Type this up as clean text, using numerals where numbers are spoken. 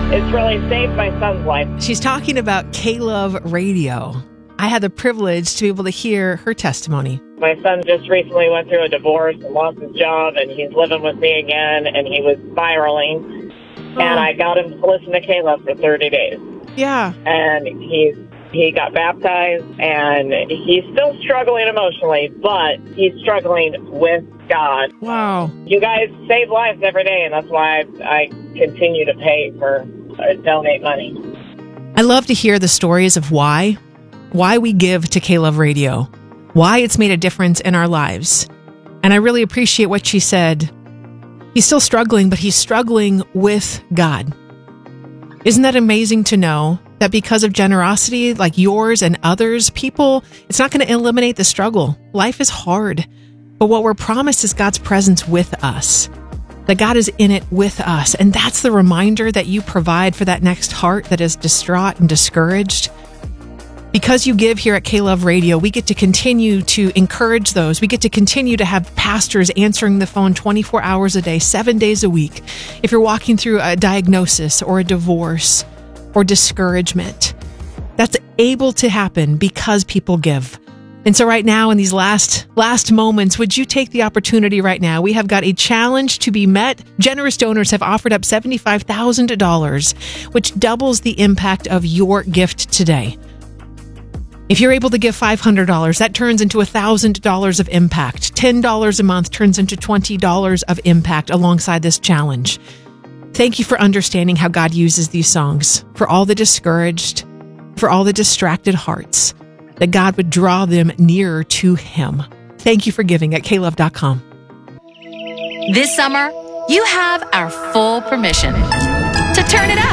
It's really saved my son's life. She's talking about K-Love Radio. I had the privilege to be able to hear her testimony. My son just recently went through a divorce and lost his job, and he's living with me again, and he was spiraling. And I got him to listen to K-Love for 30 days. Yeah. And he got baptized, and he's still struggling emotionally, but he's struggling with God. Wow. You guys save lives every day, and that's why I continue to pay for donate money. I love to hear the stories of why we give to K-Love Radio, why it's made a difference in our lives. And I really appreciate what she said. He's still struggling, but he's struggling with God. Isn't that amazing to know that because of generosity like yours and others, it's not going to eliminate the struggle. Life is hard, but what we're promised is God's presence with us, that God is in it with us. And that's the reminder that you provide for that next heart that is distraught and discouraged. Because you give here at K-Love Radio, we get to continue to encourage those. We get to continue to have pastors answering the phone 24 hours a day, 7 days a week. If you're walking through a diagnosis or a divorce or discouragement, that's able to happen because people give. And so right now, in these last moments, would you take the opportunity right now? We have got a challenge to be met. Generous donors have offered up $75,000, which doubles the impact of your gift today. If you're able to give $500, that turns into $1,000 of impact. $10 a month turns into $20 of impact alongside this challenge. Thank you for understanding how God uses these songs for all the discouraged, for all the distracted hearts, that God would draw them nearer to Him. Thank you for giving at klove.com. This summer, you have our full permission to turn it up.